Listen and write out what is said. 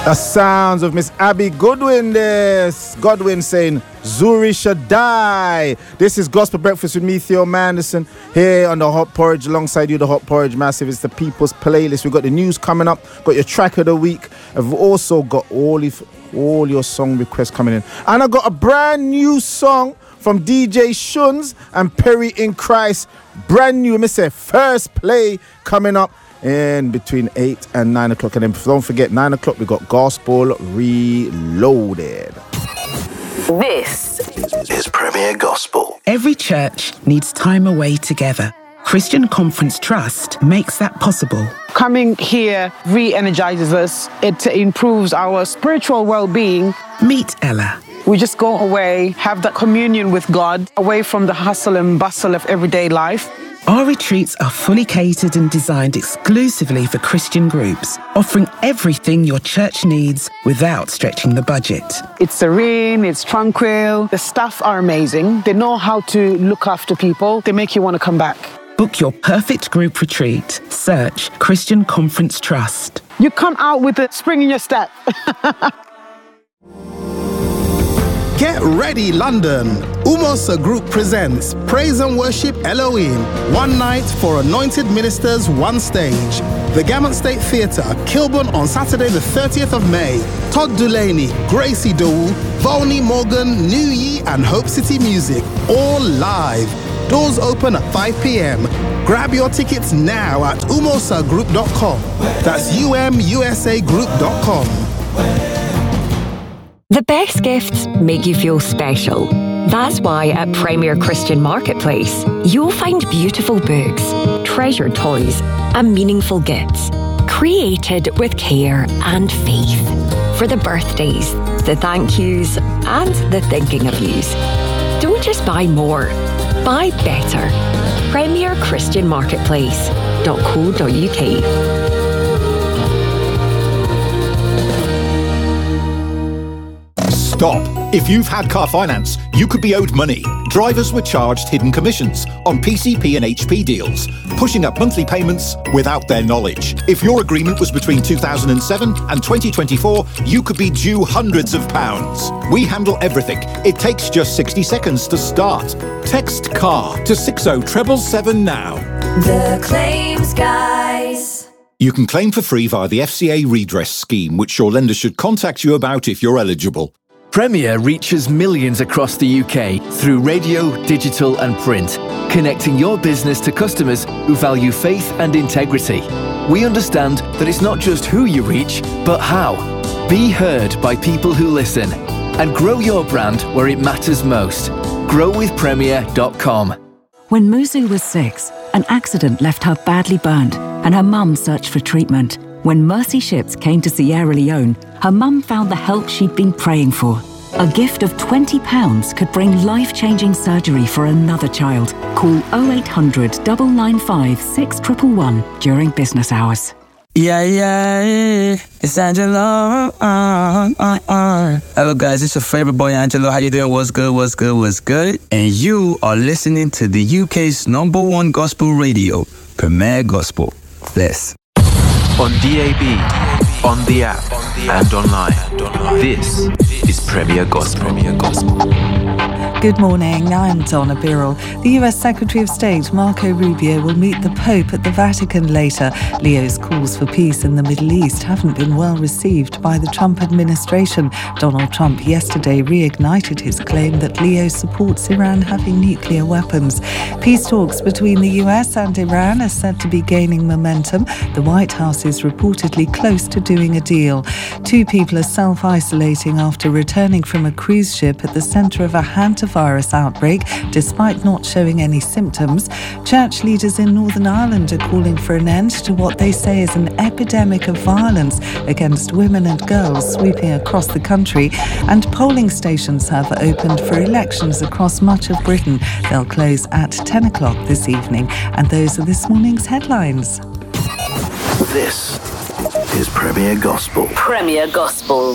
The sounds of Miss Abby Goodwin this. Godwin saying, Zuri Shaddai. This is Gospel Breakfast with me, Theo Manderson, here on the Hot Porridge, alongside you, the Hot Porridge Massive. It's the People's Playlist. We've got the news coming up, got your track of the week. I've also got all your song requests coming in. And I got a brand new song from DJ Shuns and Perry in Christ. Brand new, first play coming up in between 8 and 9 o'clock. And then don't forget, 9 o'clock, we got Gospel Reloaded. This is Premier Gospel. Every church needs time away together. Christian Conference Trust makes that possible. Coming here re-energizes us. It improves our spiritual well-being. Meet Ella. We just go away, have that communion with God, away from the hustle and bustle of everyday life. Our retreats are fully catered and designed exclusively for Christian groups, offering everything your church needs without stretching the budget. It's serene, it's tranquil. The staff are amazing. They know how to look after people. They make you want to come back. Book your perfect group retreat. Search Christian Conference Trust. You come out with a spring in your step. Get ready, London. Umosa Group presents Praise and Worship Elohim. One night for anointed ministers, one stage. The Gamut State Theatre, Kilburn on Saturday the 30th of May. Todd Dulaney, Gracie Dowu, Volney Morgan, New Ye and Hope City Music. All live. Doors open at 5 p.m. Grab your tickets now at umosagroup.com. That's umusagroup.com. The best gifts make you feel special. That's why at Premier Christian Marketplace, you'll find beautiful books, treasured toys, and meaningful gifts, created with care and faith. For the birthdays, the thank yous, and the thinking of yous. Don't just buy more, buy better. Premier Christian Marketplace.co.uk. Stop. If you've had car finance, you could be owed money. Drivers were charged hidden commissions on PCP and HP deals, pushing up monthly payments without their knowledge. If your agreement was between 2007 and 2024, you could be due hundreds of pounds. We handle everything. It takes just 60 seconds to start. Text CAR to 60777 now. The Claims Guys. You can claim for free via the FCA redress scheme, which your lender should contact you about if you're eligible. Premier reaches millions across the UK through radio, digital and print, connecting your business to customers who value faith and integrity. We understand that it's not just who you reach, but how. Be heard by people who listen and grow your brand where it matters most. growwithpremier.com. When Muzu was 6, an accident left her badly burned and her mum searched for treatment. When Mercy Ships came to Sierra Leone, her mum found the help she'd been praying for. A gift of £20 could bring life-changing surgery for another child. Call 0800 995 6111 during business hours. Yeah, it's Angelo. Hello guys, it's your favorite boy Angelo. How you doing? What's good? And you are listening to the UK's #1 gospel radio, Premier Gospel. Bless. On DAB, on the app, and online. This is Premier Gospel. Good morning, I'm Donna Birrell. The US Secretary of State Marco Rubio will meet the Pope at the Vatican later. Leo's calls for peace in the Middle East haven't been well received by the Trump administration. Donald Trump yesterday reignited his claim that Leo supports Iran having nuclear weapons. Peace talks between the US and Iran are said to be gaining momentum. The White House is reportedly close to doing a deal. 2 people are self-isolating after returning from a cruise ship at the centre of a hantavirus outbreak, despite not showing any symptoms. Church leaders in Northern Ireland are calling for an end to what they say is an epidemic of violence against women and girls sweeping across the country. And polling stations have opened for elections across much of Britain. They'll close at 10 o'clock this evening. And those are this morning's headlines. This is Premier Gospel. Premier Gospel.